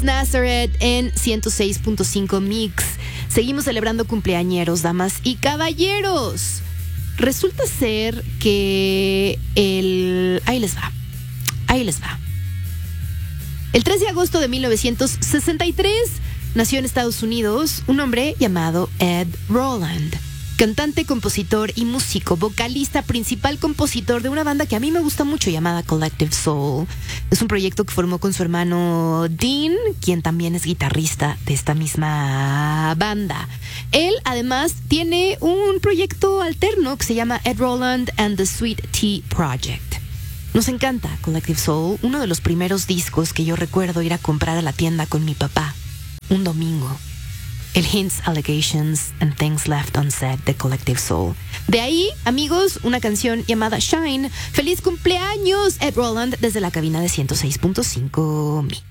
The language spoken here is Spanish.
Nazareth en 106.5 Mix. Seguimos celebrando cumpleañeros, damas y caballeros. Resulta ser que Ahí les va. El 3 de agosto de 1963 nació en Estados Unidos un hombre llamado Ed Roland. Cantante, compositor y músico, vocalista, principal compositor de una banda que a mí me gusta mucho llamada Collective Soul. Es un proyecto que formó con su hermano Dean, quien también es guitarrista de esta misma banda. Él además tiene un proyecto alterno que se llama Ed Roland and the Sweet Tea Project. Nos encanta Collective Soul, uno de los primeros discos que yo recuerdo ir a comprar a la tienda con mi papá un domingo. El Hints, Allegations and Things Left Unsaid de Collective Soul. De ahí, amigos, una canción llamada Shine. ¡Feliz cumpleaños, Ed Roland, desde la cabina de 106.5 Mix!